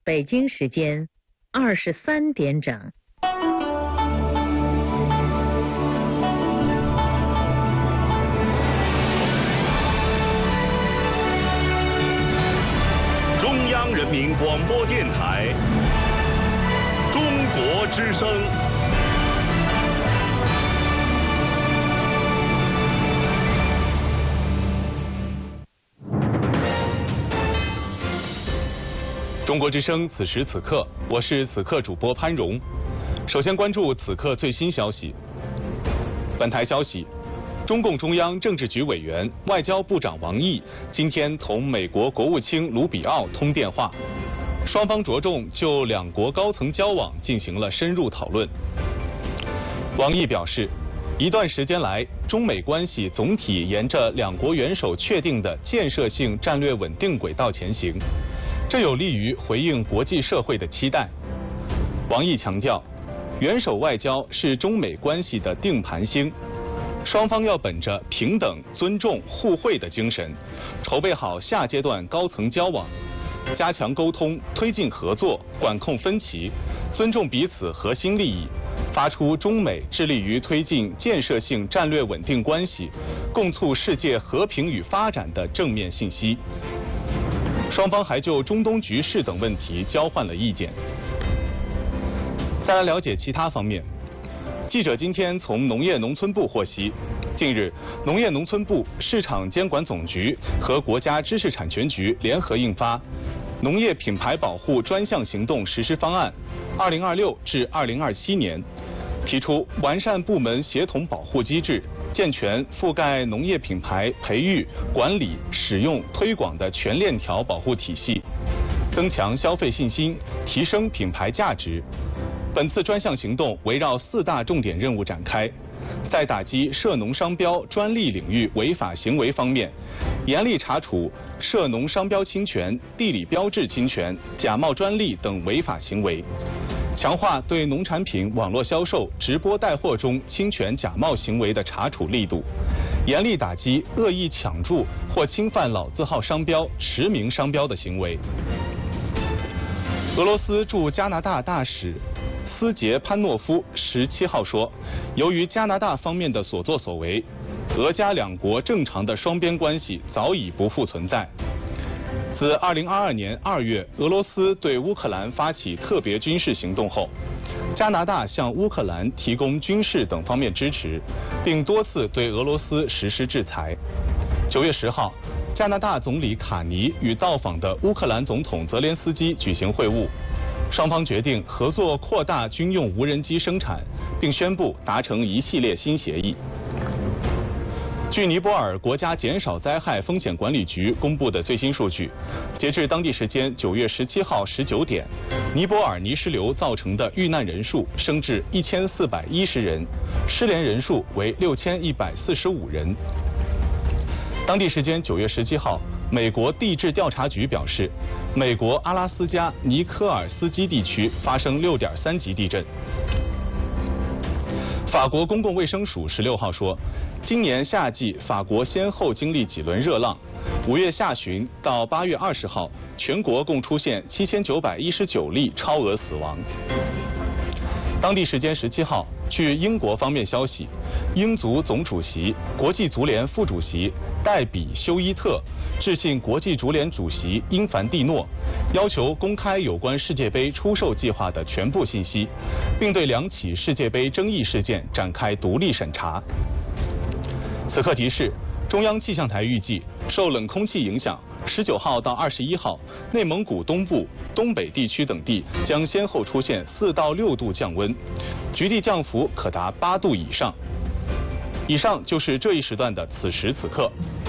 北京时间23点整。 中央人民广播电台中国之声。中国之声，此时此刻，我是此刻主播潘荣。首先关注此刻最新消息。本台消息，中共中央政治局委员、外交部长王毅今天同美国国务卿卢比奥通电话，双方着重就两国高层交往进行了深入讨论。王毅表示，一段时间来，中美关系总体沿着两国元首确定的建设性战略稳定轨道前行。这有利于回应国际社会的期待。王毅强调，元首外交是中美关系的定盘星，双方要本着平等、尊重、互惠的精神，筹备好下阶段高层交往，加强沟通，推进合作，管控分歧，尊重彼此核心利益，发出中美致力于推进建设性战略稳定关系，共促世界和平与发展的正面信息。双方还就中东局势等问题交换了意见。再来了解其他方面。记者今天从农业农村部获悉，近日，农业农村部、市场监管总局和国家知识产权局联合印发《农业品牌保护专项行动实施方案（2026至2027年）》，提出完善部门协同保护机制，健全覆盖农业品牌培育、管理、使用、推广的全链条保护体系，增强消费信心，提升品牌价值。本次专项行动围绕4大重点任务展开，在打击涉农商标专利领域违法行为方面，严厉查处涉农商标侵权、地理标志侵权、假冒专利等违法行为。强化对农产品网络销售、直播带货中侵权假冒行为的查处力度，严厉打击恶意抢注或侵犯老字号商标、驰名商标的行为。俄罗斯驻加拿大大使斯捷潘诺夫17号说，由于加拿大方面的所作所为，俄加两国正常的双边关系早已不复存在。自2022年2月俄罗斯对乌克兰发起特别军事行动后，加拿大向乌克兰提供军事等方面支持，并多次对俄罗斯实施制裁。9月10号，加拿大总理卡尼与到访的乌克兰总统泽连斯基举行会晤，双方决定合作扩大军用无人机生产，并宣布达成一系列新协议。据尼泊尔国家减少灾害风险管理局公布的最新数据，截至当地时间9月17号19点，尼泊尔泥石流造成的遇难人数升至1410人，失联人数为6145人。当地时间9月17号，美国地质调查局表示，美国阿拉斯加尼科尔斯基地区发生6.3级地震。法国公共卫生署16号说，今年夏季法国先后经历几轮热浪，5月下旬到8月20号，全国共出现7919例超额死亡。当地时间17号，据英国方面消息，英足总主席、国际足联副主席戴比休伊特致信国际足联主席英凡蒂诺，要求公开有关世界杯出售计划的全部信息，并对2起世界杯争议事件展开独立审查。此刻提示，中央气象台预计，受冷空气影响，19号到21号，内蒙古东部、东北地区等地将先后出现4到6度降温，局地降幅可达8度以上。以上就是这一时段的此时此刻。